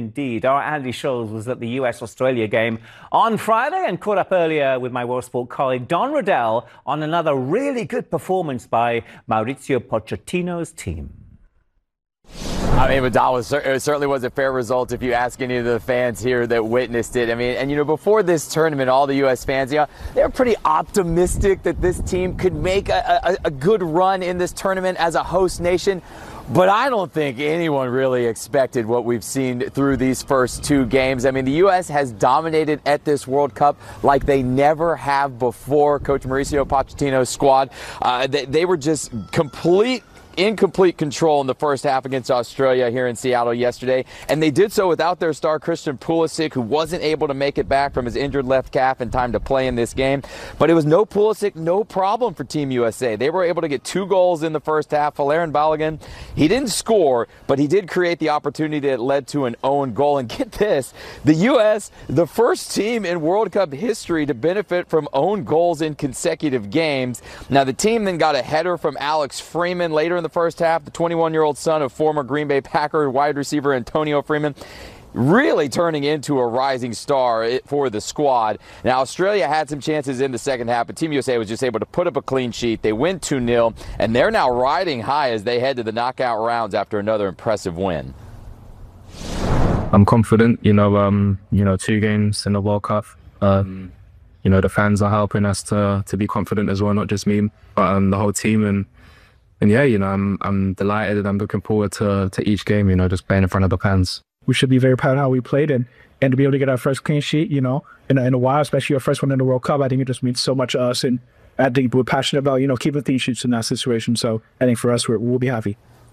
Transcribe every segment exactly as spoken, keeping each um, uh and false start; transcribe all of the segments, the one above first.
indeed. Our Andy Scholes was at the U S Australia game on Friday and caught up earlier with my World Sport colleague Don Riddell on another really good performance by Mauricio Pochettino's team. I mean, Madonna, was, it certainly was a fair result if you ask any of the fans here that witnessed it. I mean, and you know, before this tournament, all the U S fans, you know, they were pretty optimistic that this team could make a, a, a good run in this tournament as a host nation. But I don't think anyone really expected what we've seen through these first two games. I mean, the U S has dominated at this World Cup like they never have before. Coach Mauricio Pochettino's squad, uh, they, they were just complete in complete control in the first half against Australia here in Seattle yesterday, and they did so without their star Christian Pulisic, who wasn't able to make it back from his injured left calf in time to play in this game. But it was no Pulisic, no problem for Team U S A. They were able to get two goals in the first half. Folarin Balogun, he didn't score, but he did create the opportunity that led to an own goal. And get this, the U S, the first team in World Cup history to benefit from own goals in consecutive games. Now, the team then got a header from Alex Freeman later in the first half, the twenty-one-year-old son of former Green Bay Packer wide receiver Antonio Freeman, really turning into a rising star for the squad. Now, Australia had some chances in the second half, but Team U S A was just able to put up a clean sheet. They win two nil, and they're now riding high as they head to the knockout rounds after another impressive win. I'm confident, you know, um, you know, two games in the World Cup. Um, you know, the fans are helping us to to be confident as well, not just me, but um, the whole team. And And yeah, you know, I'm I'm delighted and I'm looking forward to to each game, you know, just playing in front of the fans. We should be very proud of how we played, and, and to be able to get our first clean sheet, you know, in a, in a while, especially our first one in the World Cup. I think it just means so much to us, and I think we're passionate about, you know, keeping clean sheets in that situation. So I think for us, we're, we'll be happy.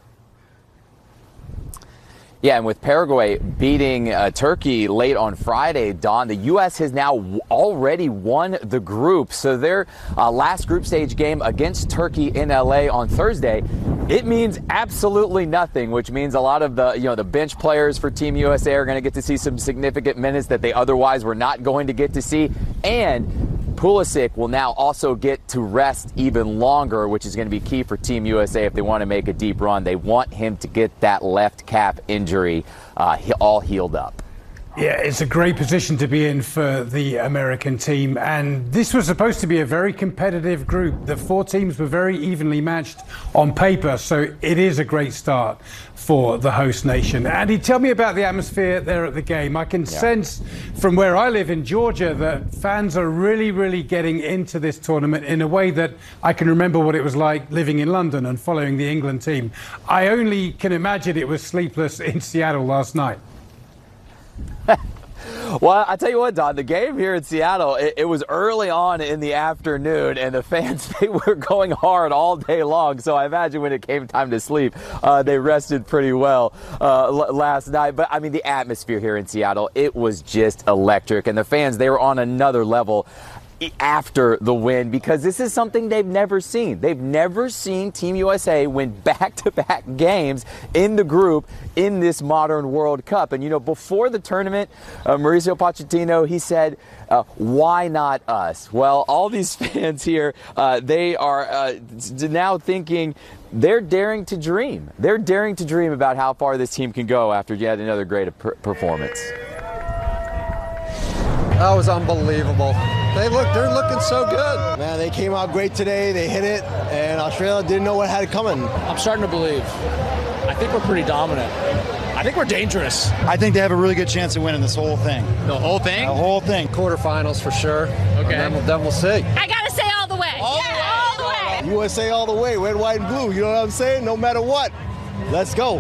Yeah, and with Paraguay beating uh, Turkey late on Friday, Don, the U S has now w- already won the group. So their uh, last group stage game against Turkey in L A on Thursday, it means absolutely nothing, which means a lot of the, you know, the bench players for Team U S A are going to get to see some significant minutes that they otherwise were not going to get to see. And Pulisic will now also get to rest even longer, which is going to be key for Team U S A if they want to make a deep run. They want him to get that left calf injury uh, all healed up. Yeah, it's a great position to be in for the American team, and this was supposed to be a very competitive group. The four teams were very evenly matched on paper, so it is a great start for the host nation. Andy, tell me about the atmosphere there at the game. I can yeah. sense from where I live in Georgia that fans are really, really getting into this tournament in a way that I can remember what it was like living in London and following the England team. I only can imagine it was sleepless in Seattle last night. Well, I tell you what, Don, the game here in Seattle, it, it was early on in the afternoon, and the fans, they were going hard all day long. So I imagine when it came time to sleep, uh, they rested pretty well uh, l- last night. But, I mean, the atmosphere here in Seattle, it was just electric. And the fans, they were on another level after the win, because this is something they've never seen. They've never seen Team U S A win back-to-back games in the group in this modern World Cup. And, you know, before the tournament, uh, Mauricio Pochettino, he said, uh, why not us? Well, all these fans here, uh, they are uh, now thinking they're daring to dream. They're daring to dream about how far this team can go after yet another great per- performance. That was unbelievable. They look, they're looking so good. Man, they came out great today. They hit it, and Australia didn't know what had it coming. I'm starting to believe. I think we're pretty dominant. I think we're dangerous. I think they have a really good chance of winning this whole thing. The whole thing? The whole thing. Quarterfinals for sure. Okay. Then we'll, then we'll see. I gotta say all the way. All yeah, the way. all the way. U S A all the way, red, white, and blue. You know what I'm saying? No matter what. Let's go.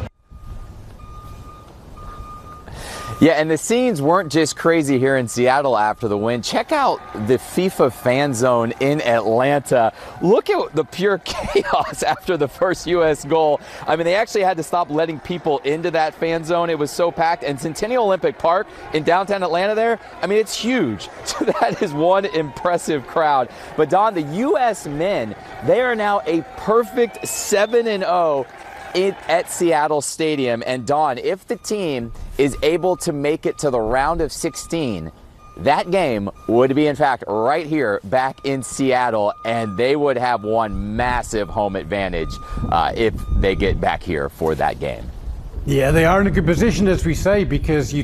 Yeah, and the scenes weren't just crazy here in Seattle after the win. Check out the FIFA fan zone in Atlanta. Look at the pure chaos after the first U S goal. I mean, they actually had to stop letting people into that fan zone. It was so packed. And Centennial Olympic Park in downtown Atlanta there, I mean, it's huge. So that is one impressive crowd. But Don, the U S men, they are now a perfect seven and oh in, at Seattle Stadium. And Don, if the team is able to make it to the round of sixteen, that game would be, in fact, right here back in Seattle, and they would have one massive home advantage uh, if they get back here for that game. Yeah, they are in a good position, as we say, because you